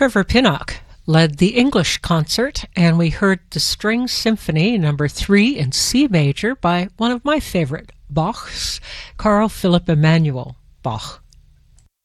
Trevor Pinnock led the English concert, and we heard the String Symphony Number 3 in C major by one of my favorite Bachs, Carl Philipp Emanuel Bach.